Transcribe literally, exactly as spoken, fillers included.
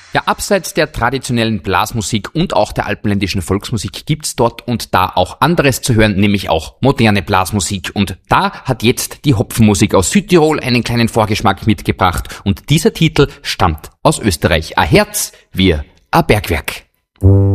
Ja, abseits der traditionellen Blasmusik und auch der alpenländischen Volksmusik gibt's dort und da auch anderes zu hören, nämlich auch moderne Blasmusik. Und da hat jetzt die Hopfenmusik aus Südtirol einen kleinen Vorgeschmack mitgebracht. Und dieser Titel stammt aus Österreich. A Herz wie a Bergwerk.